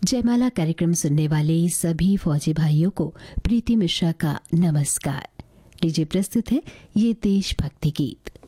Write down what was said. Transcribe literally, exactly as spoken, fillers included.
जयमाला कार्यक्रम सुनने वाले सभी फौजी भाइयों को प्रीति मिश्रा का नमस्कार। लीजिए प्रस्तुत है ये देशभक्ति गीत।